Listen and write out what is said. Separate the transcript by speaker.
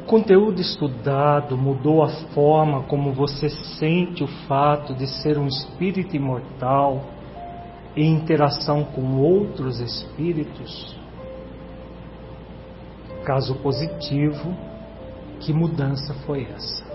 Speaker 1: conteúdo estudado mudou a forma como você sente o fato de ser um espírito imortal em interação com outros espíritos? Caso positivo, que mudança foi essa?